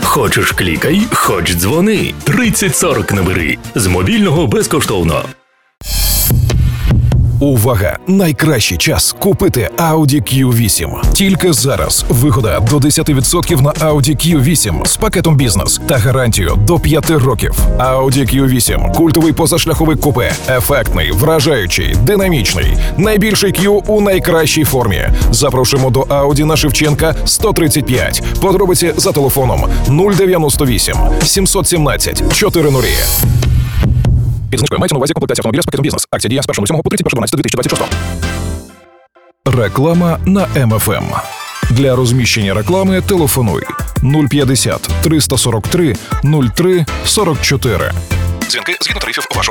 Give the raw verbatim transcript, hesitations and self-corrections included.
Хочеш клікай, хоч дзвони. тридцять сорок набери. З мобільного безкоштовно. Увага! Найкращий час купити Audi кью вісім. Тільки зараз вигода до десять відсотків на Audi кью вісім з пакетом бізнес та гарантію до п'яти років. Audi кью вісім – культовий позашляховий купе. Ефектний, вражаючий, динамічний. Найбільший Q у найкращій формі. Запрошуємо до Audi на Шевченка сто тридцять п'ять. Подробиці за телефоном нуль дев'яносто вісім сімсот сімнадцять чотириста. Під знижкою мається на увазі комплектація автомобіля з пакетом бізнес. Акція діє з першого лютого по тридцять перше дванадцяте дві тисячі двадцять шостого. Реклама на ем еф ем. Для розміщення реклами телефонуй нуль п'ятдесят триста сорок три нуль три сорок чотири. Дзвінки згідно тарифів вашого